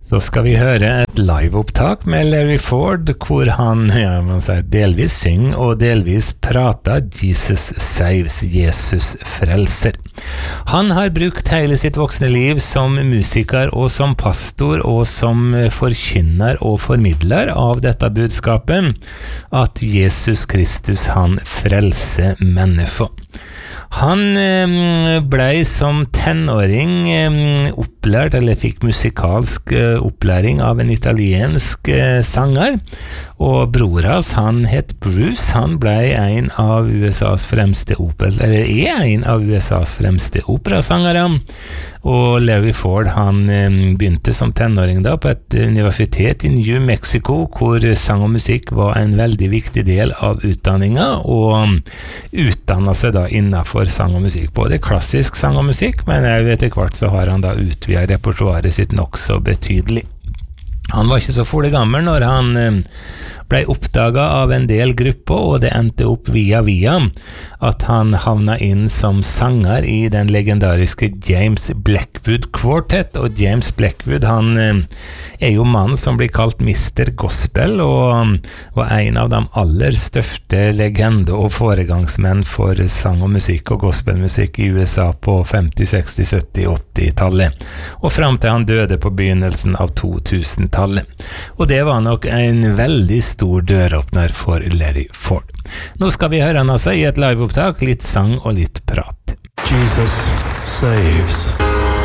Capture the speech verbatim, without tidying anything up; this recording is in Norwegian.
Så skal vi høre et liveopptak med Larry Ford, hvor han ja, man sier, delvis synger og delvis prater Jesus saves, Jesus frelser. Han har brukt hele sitt voksne liv som musiker og som pastor og som forkynner og formidler av dette budskapet, at Jesus Kristus han frelser mennesker. Han eh, ble som tenåring eh, opplært, eller fikk musikalsk eh, opplæring av en italiensk eh, sanger, og bror hans, han het Bruce, han ble en av U S A's fremste opera, eller er en av U S A's fremste operasangere, og Larry Ford, han eh, begynte som tenåring da på et universitet i New Mexico, hvor sang og musikk var en veldig viktig del av utdanningen, og utdannet seg da innenfor sang og musikk, både klassisk sang og musikk, men etter hvert så har han da utvidet repertoaret sitt nok så betydelig. Han var ikke så fole gammel når han ble oppdaget av en del grupper, og det endte opp via via at han havna inn som sanger i den legendariske James Blackwood Quartet, og James Blackwood han er jo mannen som blir kalt mister Gospel, og var en av de aller største legender og foregangsmenn for sang og musikk og gospelmusikk i U S A på femti, seksti, sytti, åtti-tallet, og frem til han døde på begynnelsen av to tusen-tallet. Og det var nok en veldig stor døråpner for Larry Ford. Nå skal vi høre han altså i et liveopptak, litt sang og litt prat. Jesus saves.